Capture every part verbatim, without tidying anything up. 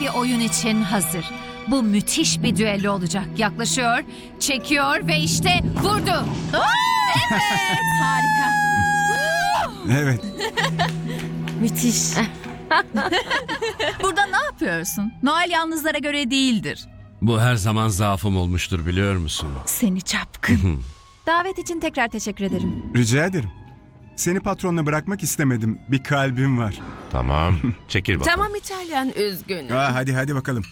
bir oyun için hazır. Bu müthiş bir düello olacak. Yaklaşıyor, çekiyor ve işte vurdu. Evet, harika. Evet. Müthiş. Burada ne yapıyorsun? Noel yalnızlara göre değildir. Bu her zaman zaafım olmuştur biliyor musun? Seni çapkın. Davet için tekrar teşekkür ederim. Rica ederim. Seni patronla bırakmak istemedim. Bir kalbim var. Tamam. Çekil bakalım. Tamam İtalyan, üzgünüm. Aa, hadi hadi bakalım.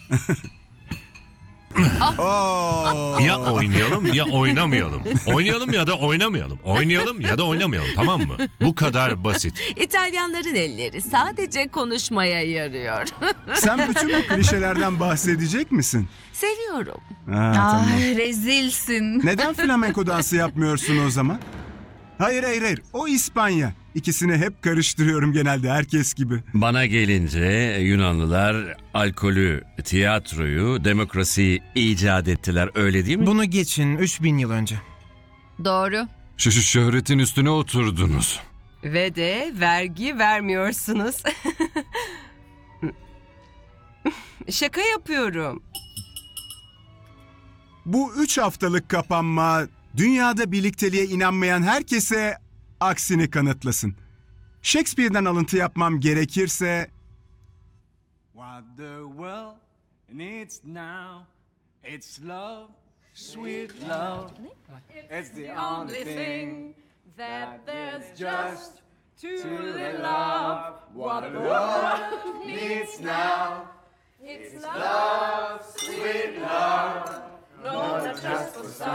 Oo. Ya oynayalım ya oynamayalım. Oynayalım ya da oynamayalım. Oynayalım ya da oynamayalım, tamam mı? Bu kadar basit. İtalyanların elleri sadece konuşmaya yarıyor. Sen bütün bu klişelerden bahsedecek misin? Seviyorum. Aa, tamam. Ah, rezilsin. Neden flamenko dansı yapmıyorsun o zaman? Hayır hayır hayır. O İspanya. İkisini hep karıştırıyorum genelde herkes gibi. Bana gelince Yunanlılar alkolü, tiyatroyu, demokrasiyi icat ettiler, öyle değil mi? Bunu geçin üç bin yıl önce. Doğru. Şu, şu şöhretin üstüne oturdunuz. Ve de vergi vermiyorsunuz. Şaka yapıyorum. Bu üç haftalık kapanma dünyada birlikteliğe inanmayan herkese aksini kanıtlasın. Shakespeare'den alıntı yapmam gerekirse... What the world needs now, it's love, sweet love. It's the only thing that there's just to love. What the world needs now, it's love, sweet love. No, not just for some.